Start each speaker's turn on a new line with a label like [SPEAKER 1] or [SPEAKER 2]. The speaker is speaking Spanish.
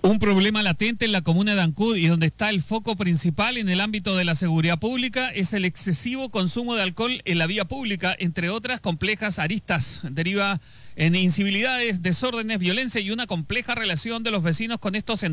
[SPEAKER 1] Un problema latente en la comuna de Ancud y donde está el foco principal en el ámbito de la seguridad pública es el excesivo consumo de alcohol en la vía pública, entre otras complejas aristas. Deriva en incivilidades, desórdenes, violencia y una compleja relación de los vecinos con estos